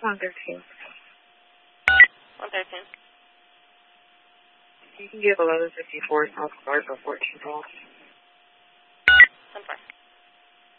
113. 113. You can give 1154 South Clark for 14 calls. 10-4.